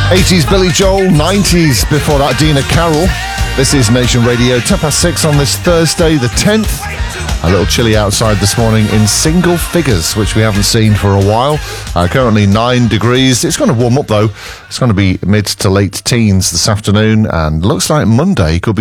80s Billy Joel, 90s before that Dina Carroll. This is Nation Radio, 6:10 on this Thursday the 10th. A little chilly outside this morning in single figures, which we haven't seen for a while. Currently 9 degrees. It's going to warm up though. It's going to be mid to late teens this afternoon, and looks like Monday could be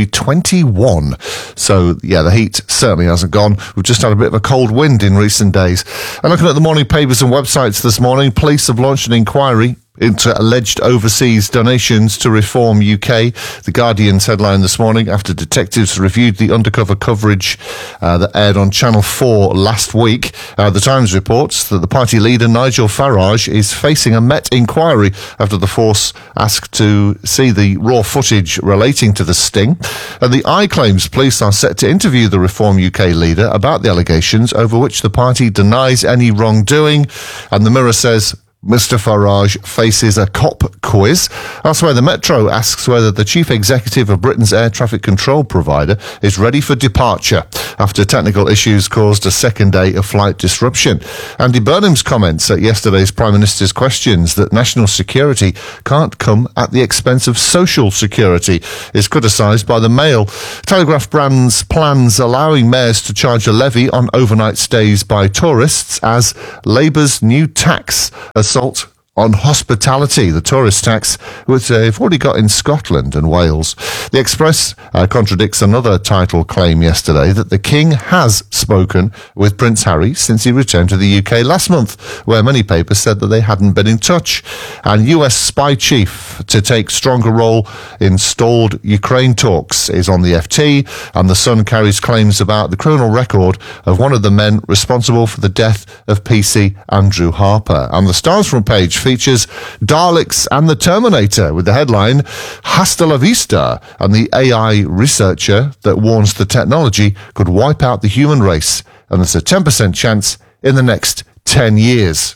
21. So yeah, the heat certainly hasn't gone. We've just had a bit of a cold wind in recent days. And looking at the morning papers and websites this morning, police have launched an inquiry into alleged overseas donations to Reform UK. The Guardian's headline this morning, after detectives reviewed the undercover coverage that aired on Channel 4 last week. The Times reports that the party leader Nigel Farage is facing a Met inquiry after the force asked to see the raw footage relating to the sting. And the Eye claims police are set to interview the Reform UK leader about the allegations, over which the party denies any wrongdoing. And the Mirror says Mr. Farage faces a cop quiz. Elsewhere, the Metro asks whether the chief executive of Britain's air traffic control provider is ready for departure after technical issues caused a second day of flight disruption. Andy Burnham's comments at yesterday's Prime Minister's questions that national security can't come at the expense of social security is criticised by the Mail. Telegraph brands plans allowing mayors to charge a levy on overnight stays by tourists as Labour's new tax assault on hospitality, the tourist tax, which they've already got in Scotland and Wales. The Express contradicts another title claim yesterday that the King has spoken with Prince Harry since he returned to the UK last month, where many papers said that they hadn't been in touch. And US spy chief to take stronger role in stalled Ukraine talks is on the FT, and the Sun carries claims about the criminal record of one of the men responsible for the death of PC Andrew Harper. And the Star's front page features Daleks and the Terminator with the headline Hasta la Vista, and the AI researcher that warns the technology could wipe out the human race, and there's a 10% chance in the next 10 years.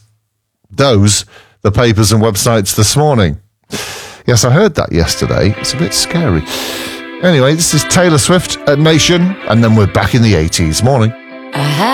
Those the papers and websites this morning. Yes, I heard that yesterday. It's a bit scary. Anyway, this is Taylor Swift at Nation, and then we're back in the 80s. Morning.